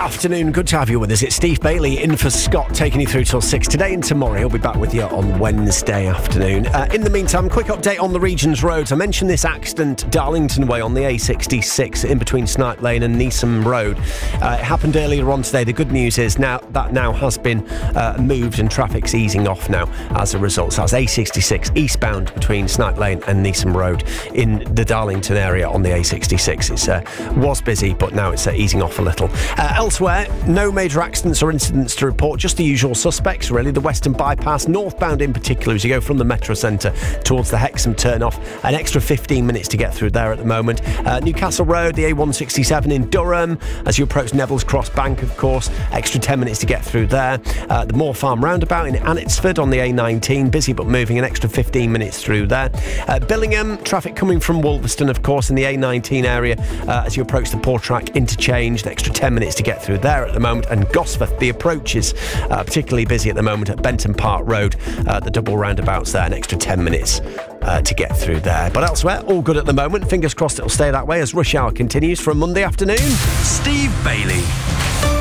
Afternoon, good to have you with us. It's Steve Bailey in for Scott, taking you through till 6 today and tomorrow. He'll be back with you on Wednesday afternoon. In the meantime, quick update on the region's roads. I mentioned this accident Darlington Way on the A66 in between Snipe Lane and Neeson Road. It happened earlier on today. The good news is that now has been moved and traffic's easing off now as a result. So that's A66 eastbound between Snipe Lane and Neeson Road in the Darlington area on the A66. It was busy, but now it's easing off a little. Elsewhere, no major accidents or incidents to report, just the usual suspects, really. The Western Bypass, northbound in particular, as you go from the Metro Centre towards the Hexham turn-off. An extra 15 minutes to get through there at the moment. Newcastle Road, the A167 in Durham, as you approach Neville's Cross Bank, of course. Extra 10 minutes to get through there. The Moor Farm roundabout in Anitsford on the A19, busy but moving, an extra 15 minutes through there. Billingham, traffic coming from Wolverston, of course, in the A19 area, as you approach the Portrack interchange. An extra 10 minutes to get through there at the moment. And Gosforth, the approaches, particularly busy at the moment at Benton Park Road, the double roundabouts there, an extra 10 minutes to get through there. But elsewhere, all good at the moment. Fingers crossed it'll stay that way as rush hour continues for a Monday afternoon. Steve Bailey.